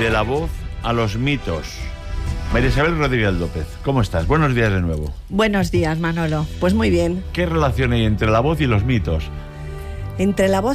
de la voz a los mitos. María Isabel Rodríguez López, ¿cómo estás? Buenos días de nuevo. Buenos días, Manolo. Pues muy bien. ¿Qué relación hay entre la voz y los mitos? Entre la voz